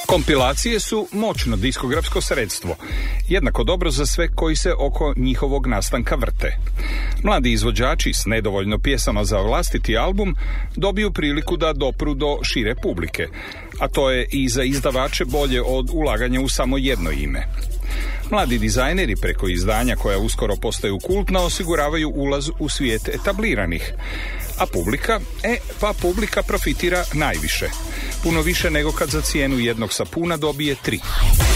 Kompilacije su moćno diskografsko sredstvo, jednako dobro za sve koji se oko njihovog nastanka vrte. Mladi izvođači s nedovoljno pjesama za vlastiti album dobiju priliku da dopru do šire publike, a to je i za izdavače bolje od ulaganja u samo jedno ime. Mladi dizajneri preko izdanja koja uskoro postaju kultna osiguravaju ulaz u svijet etabliranih. A publika? Publika profitira najviše. Puno više nego kad za cijenu jednog sapuna dobije 3.